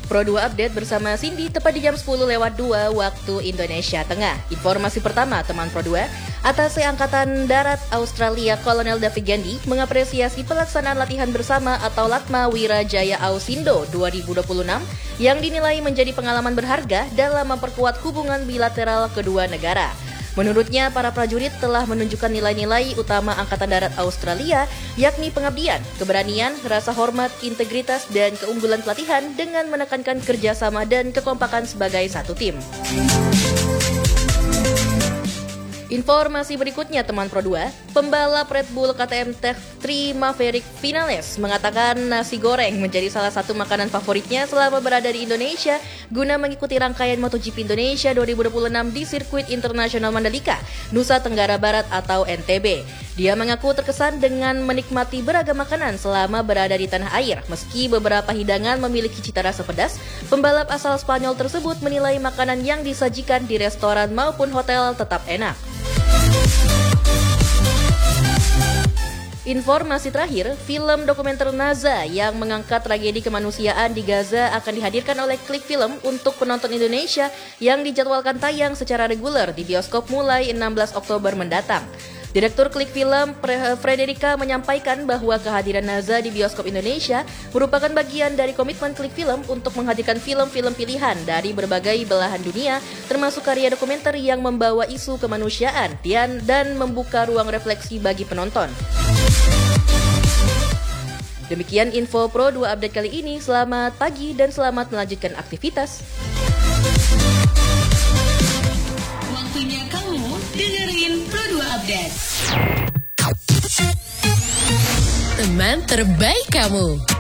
Pro 2 Update bersama Cindy tepat di jam 10:02 waktu Indonesia Tengah. Informasi pertama teman Pro 2, Atase Angkatan Darat Australia Kolonel David Gandhi mengapresiasi pelaksanaan latihan bersama atau Latma Wirajaya Ausindo 2026 yang dinilai menjadi pengalaman berharga dalam memperkuat hubungan bilateral kedua negara. Menurutnya, para prajurit telah menunjukkan nilai-nilai utama Angkatan Darat Australia, yakni pengabdian, keberanian, rasa hormat, integritas, dan keunggulan pelatihan dengan menekankan kerjasama dan kekompakan sebagai satu tim. Informasi berikutnya teman Pro 2, pembalap Red Bull KTM Tech3 Maverick Vinales mengatakan nasi goreng menjadi salah satu makanan favoritnya selama berada di Indonesia guna mengikuti rangkaian MotoGP Indonesia 2026 di Sirkuit Internasional Mandalika, Nusa Tenggara Barat atau NTB. Dia mengaku terkesan dengan menikmati beragam makanan selama berada di tanah air. Meski beberapa hidangan memiliki cita rasa pedas, pembalap asal Spanyol tersebut menilai makanan yang disajikan di restoran maupun hotel tetap enak. Informasi terakhir, film dokumenter NASA yang mengangkat tragedi kemanusiaan di Gaza akan dihadirkan oleh Klik Film untuk penonton Indonesia yang dijadwalkan tayang secara reguler di bioskop mulai 16 Oktober mendatang. Direktur Klik Film, Frederica, menyampaikan bahwa kehadiran NASA di bioskop Indonesia merupakan bagian dari komitmen Klik Film untuk menghadirkan film-film pilihan dari berbagai belahan dunia, termasuk karya dokumenter yang membawa isu kemanusiaan dan membuka ruang refleksi bagi penonton. Demikian info Pro 2 Update kali ini. Selamat pagi dan selamat melanjutkan aktivitas. Waktunya kamu dengerin Pro 2 Update. Teman terbaik kamu.